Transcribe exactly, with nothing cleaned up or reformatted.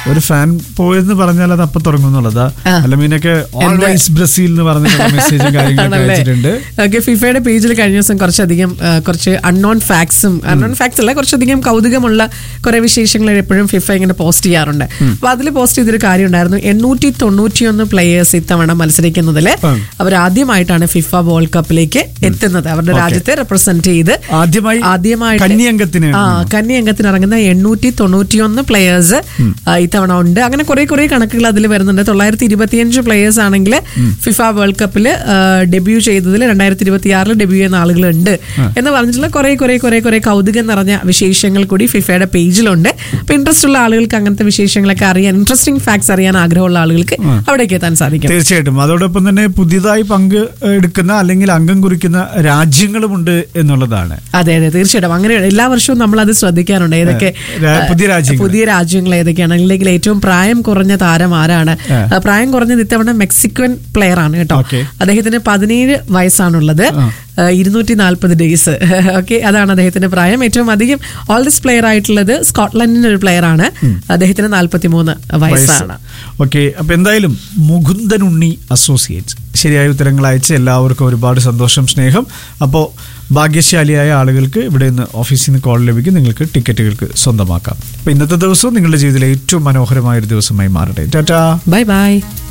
ഒരു ഫാൻ പോയെന്ന് പറഞ്ഞാൽ അത് അപ്പം തുടങ്ങും എന്നുള്ളതാ. അലമീനൊക്കെ ഓൾവേസ് ബ്രസീൽ എന്ന് പറഞ്ഞ മെസ്സേജും കാര്യങ്ങളൊക്കെ അയച്ചിട്ടുണ്ട്. ഓക്കെ, ഫിഫയുടെ പേജിൽ കഴിഞ്ഞ ദിവസം കുറച്ചധികം കുറച്ച് അൺനോൺ ഫാക്ട്സും അൺനോൺ ഫാക്ട്സ് അല്ല കുറച്ചധികം കൗതുകമുള്ള കുറെ വിശേഷങ്ങൾ എപ്പോഴും ഫിഫ ഇങ്ങനെ പോസ്റ്റ് ചെയ്യാറുണ്ട്. അപ്പൊ അതിൽ പോസ്റ്റ് ചെയ്തൊരു കാര്യം ഉണ്ടായിരുന്നു. എണ്ണൂറ്റി തൊണ്ണൂറ്റിയൊന്ന് പ്ലേയേഴ്സ് ഇത്തവണ മത്സരിക്കുന്നതിൽ അവർ ആദ്യമായിട്ടാണ് ഫിഫ വേൾഡ് കപ്പിലേക്ക് എത്തുന്നത്. അവരുടെ രാജ്യത്തെ റെപ്രസെന്റ് ചെയ്ത് ആദ്യമായി ആദ്യമായിട്ട് കന്നി അംഗത്തിന് ഇറങ്ങുന്ന എണ്ണൂറ്റി തൊണ്ണൂറ്റിയൊന്ന് പ്ലേയേഴ്സ് ഇത്തവണ ഉണ്ട്. അങ്ങനെ കുറെ കുറെ കണക്കുകൾ അതിൽ വരുന്നുണ്ട്. തൊള്ളായിരത്തി ഇരുപത്തിയഞ്ച് പ്ലേയേഴ്സ് ആണെങ്കിൽ ഫിഫ വേൾഡ് കപ്പിൽ ഡെബ്യൂ ചെയ്തതിൽ രണ്ടായിരത്തി ഇരുപത്തി ആറിൽ ഡെബ്യൂ ചെയ്യുന്ന ആളുകളുണ്ട് എന്ന് പറഞ്ഞിട്ടുള്ള കുറെ കുറെ കുറെ കുറെ കൗതുകം നിറഞ്ഞ വിശേഷങ്ങൾ കൂടി ഫിഫയുടെ പേജിലുണ്ട്. അപ്പൊ ഇൻട്രസ്റ്റ് ഉള്ള ആളുകൾക്ക് അങ്ങനത്തെ വിശേഷങ്ങളൊക്കെ അറിയാൻ, ഇൻട്രസ്റ്റിംഗ് ഫാക്ട്സ് അറിയാൻ ആഗ്രഹമുള്ള ആളുകൾക്ക് അവിടേക്ക് എത്താൻ സാധിക്കും. തീർച്ചയായിട്ടും. അതോടൊപ്പം തന്നെ പുതിയതായി പങ്ക് എടുക്കുന്ന അല്ലെങ്കിൽ അംഗം കുറിക്കുന്ന രാജ്യങ്ങളുമുണ്ട് എന്നുള്ളതാണ്. അതെ അതെ തീർച്ചയായിട്ടും. അങ്ങനെ എല്ലാ വർഷവും നമ്മൾ അത് ശ്രദ്ധിക്കാറുണ്ട്. ഏതൊക്കെ പുതിയ രാജ്യങ്ങൾ പുതിയ രാജ്യങ്ങൾ ഏതൊക്കെയാണ്, അല്ലെങ്കിൽ ഏറ്റവും പ്രായം കുറഞ്ഞ താരം ആരാണ്. പ്രായം കുറഞ്ഞത് ഇത്തവണ മെക്സിക്കൻ പ്ലെയർ ആണ് കേട്ടോ. അദ്ദേഹത്തിന് പതിനേഴ് വയസ്സാണുള്ളത്. ഇരുന്നൂറ്റി നാൽപ്പത് ഡേയ്സ്. ഓക്കെ, അതാണ് അദ്ദേഹത്തിന്റെ പ്രായം. ഏറ്റവും അധികം ഓൾഡസ്റ്റ് പ്ലെയർ ആയിട്ടുള്ളത് സ്കോട്ട്ലൻഡിന്റെ ഒരു പ്ലെയർ ആണ്. അദ്ദേഹത്തിന് നാൽപ്പത്തി മൂന്ന് വയസ്സാണ്. ഓക്കെ, അപ്പൊ എന്തായാലും മുകുന്ദൻ ഉണ്ണി അസോസിയേറ്റ്സ് ശരിയായ ഉത്തരങ്ങൾ അയച്ച് എല്ലാവർക്കും ഒരുപാട് സന്തോഷം, സ്നേഹം. അപ്പോൾ ഭാഗ്യശാലിയായ ആളുകൾക്ക് ഇവിടെ നിന്ന് ഓഫീസിൽ നിന്ന് കോൾ ലഭിക്കും. നിങ്ങൾക്ക് ടിക്കറ്റുകൾക്ക് സ്വന്തമാക്കാം. അപ്പൊ ഇന്നത്തെ ദിവസവും നിങ്ങളുടെ ജീവിതത്തിലെ ഏറ്റവും മനോഹരമായ ഒരു ദിവസമായി മാറട്ടെ. Tata, bye bye.